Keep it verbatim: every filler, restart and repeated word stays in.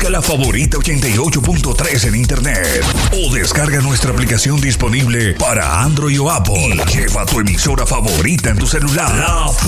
Busca La Favorita ochenta y ocho punto tres en internet o descarga nuestra aplicación disponible para Android o Apple. Lleva tu emisora favorita en tu celular. La